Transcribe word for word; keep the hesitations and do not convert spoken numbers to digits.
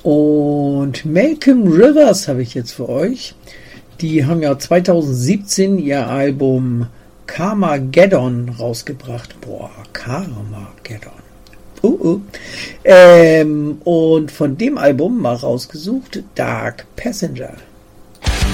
Und Malcolm Rivers habe ich jetzt für euch. Die haben ja zweitausendsiebzehn ihr Album Carmageddon rausgebracht. Boah, Carmageddon. Uh, uh. Ähm, und von dem Album mal rausgesucht Dark Passenger.